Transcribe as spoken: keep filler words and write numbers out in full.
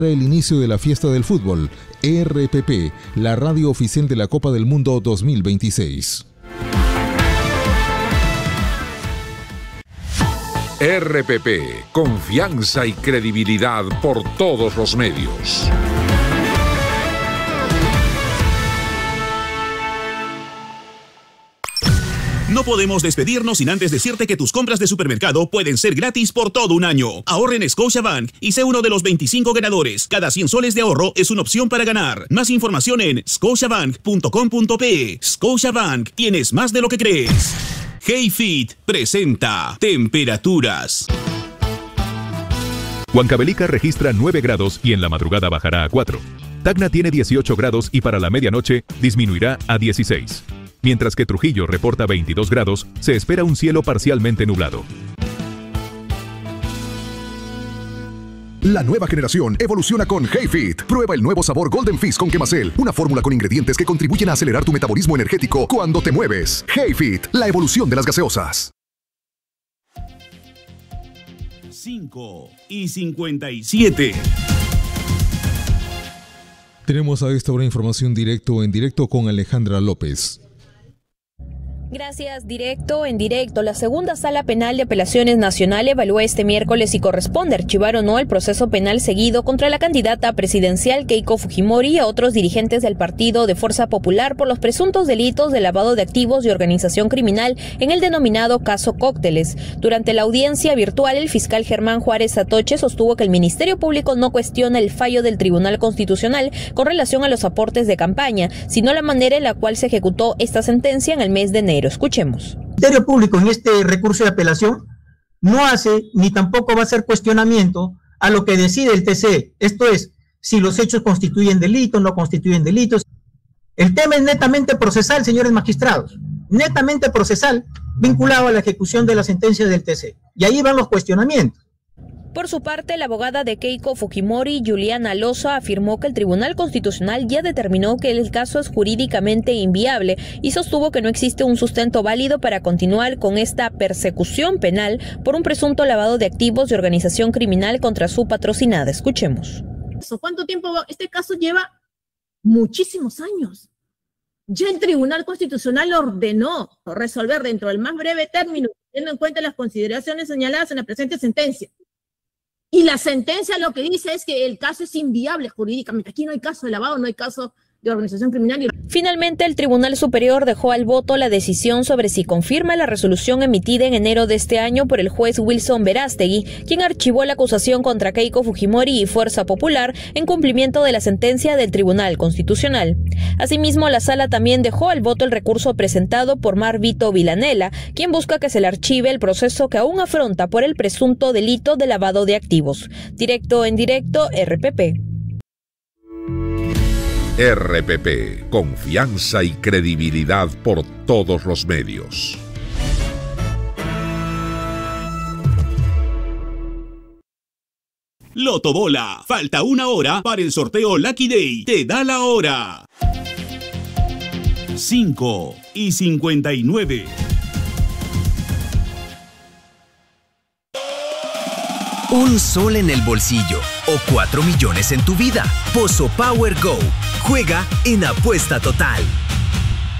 El inicio de la fiesta del fútbol, R P P, la radio oficial de la Copa del Mundo dos mil veintiséis. R P P, confianza y credibilidad por todos los medios. No podemos despedirnos sin antes decirte que tus compras de supermercado pueden ser gratis por todo un año. Ahorra en Scotiabank y sé uno de los veinticinco ganadores. Cada cien soles de ahorro es una opción para ganar. Más información en scotiabank punto com punto pe. Scotiabank, tienes más de lo que crees. HeyFit presenta temperaturas. Huancavelica registra nueve grados y en la madrugada bajará a cuatro. Tacna tiene dieciocho grados y para la medianoche disminuirá a dieciséis. Mientras que Trujillo reporta veintidós grados, se espera un cielo parcialmente nublado. La nueva generación evoluciona con HeyFit. Prueba el nuevo sabor Golden Fizz con Quemacel, una fórmula con ingredientes que contribuyen a acelerar tu metabolismo energético cuando te mueves. HeyFit, la evolución de las gaseosas. cinco y cincuenta y siete. Tenemos a esta hora información directo en directo con Alejandra López. Gracias. Directo en directo. La segunda sala penal de apelaciones nacional evaluó este miércoles si corresponde archivar o no el proceso penal seguido contra la candidata presidencial Keiko Fujimori y a otros dirigentes del Partido de Fuerza Popular por los presuntos delitos de lavado de activos y organización criminal en el denominado caso Cócteles. Durante la audiencia virtual, el fiscal Germán Juárez Satoche sostuvo que el Ministerio Público no cuestiona el fallo del Tribunal Constitucional con relación a los aportes de campaña, sino la manera en la cual se ejecutó esta sentencia en el mes de enero. Escuchemos. El Ministerio Público en este recurso de apelación no hace ni tampoco va a hacer cuestionamiento a lo que decide el T C E. Esto es, si los hechos constituyen delitos, no constituyen delitos. El tema es netamente procesal, señores magistrados, netamente procesal, vinculado a la ejecución de la sentencia del T C E. Y ahí van los cuestionamientos. Por su parte, la abogada de Keiko Fujimori, Juliana Loza, afirmó que el Tribunal Constitucional ya determinó que el caso es jurídicamente inviable y sostuvo que no existe un sustento válido para continuar con esta persecución penal por un presunto lavado de activos y organización criminal contra su patrocinada. Escuchemos. ¿Cuánto tiempo? Este caso lleva muchísimos años. Ya el Tribunal Constitucional ordenó resolver dentro del más breve término, teniendo en cuenta las consideraciones señaladas en la presente sentencia. Y la sentencia lo que dice es que el caso es inviable jurídicamente. Aquí no hay caso de lavado, no hay caso de organización criminal. Finalmente, el Tribunal Superior dejó al voto la decisión sobre si confirma la resolución emitida en enero de este año por el juez Wilson Verástegui, quien archivó la acusación contra Keiko Fujimori y Fuerza Popular en cumplimiento de la sentencia del Tribunal Constitucional. Asimismo, la sala también dejó al voto el recurso presentado por Marvito Villanela, quien busca que se le archive el proceso que aún afronta por el presunto delito de lavado de activos. Directo en directo, R P P. R P P, confianza y credibilidad por todos los medios. Lotobola, falta una hora para el sorteo Lucky Day. Te da la hora. cinco y cincuenta y nueve. Un sol en el bolsillo o cuatro millones en tu vida. Pozo Power Go. Juega en Apuesta Total.